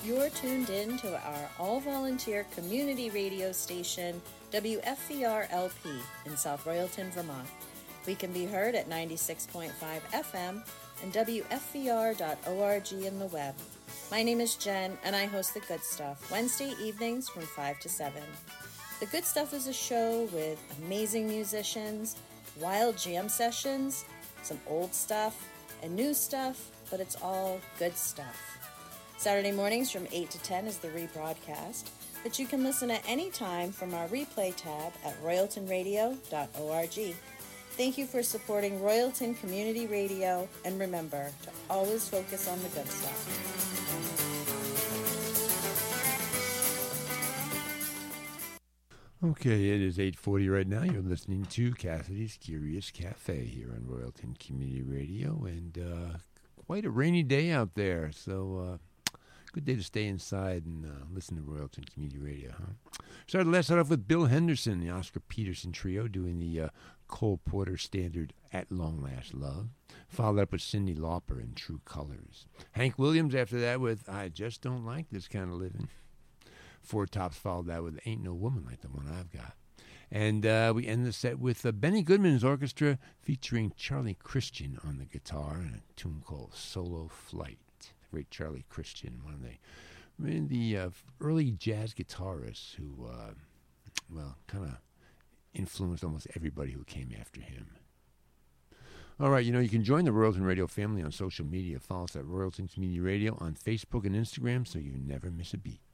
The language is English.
You're tuned in to our all-volunteer community radio station, WFVR-LP in South Royalton, Vermont. We can be heard at 96.5 FM and WFVR.org in the web. My name is Jen, and I host The Good Stuff, Wednesday evenings from 5 to 7. The Good Stuff is a show with amazing musicians, wild jam sessions, some old stuff, and new stuff, but it's all good stuff. Saturday mornings from 8 to 10 is the rebroadcast, but you can listen at any time from our replay tab at royaltonradio.org. Thank you for supporting Royalton Community Radio, and remember to always focus on the good stuff. Okay, it is 8:40 right now. You're listening to Cassidy's Curious Cafe here on Royalton Community Radio, and quite a rainy day out there, so good day to stay inside and listen to Royalton Community Radio, huh? Started last night off with Bill Henderson, the Oscar Peterson Trio, doing the Cole Porter standard At Long Last Love. Followed up with Cyndi Lauper in True Colors. Hank Williams after that with I Just Don't Like This Kind of Living. Four Tops followed that with Ain't No Woman Like the One I've Got. And we end the set with Benny Goodman's orchestra featuring Charlie Christian on the guitar and a tune called Solo Flight. The great Charlie Christian, one of the early jazz guitarists who, kind of influenced almost everybody who came after him. All right, you can join the Royalton Radio family on social media. Follow us at Royalton Community Radio on Facebook and Instagram so you never miss a beat.